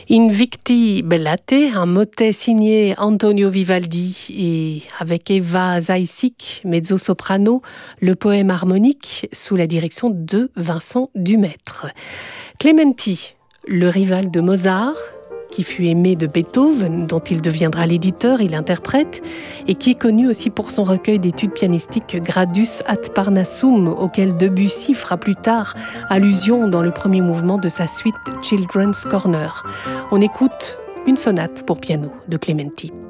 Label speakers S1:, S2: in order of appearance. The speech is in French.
S1: Invicti Bellate, un motet signé Antonio Vivaldi et avec Eva Zaïsik, mezzo-soprano, le poème harmonique sous la direction de Vincent Dumaître. Clementi, le rival de Mozart, qui fut aimé de Beethoven, dont il deviendra l'éditeur et l'interprète, et qui est connu aussi pour son recueil d'études pianistiques Gradus ad Parnassum, auquel Debussy fera plus tard allusion dans le premier mouvement de sa suite Children's Corner. On écoute une sonate pour piano de Clementi.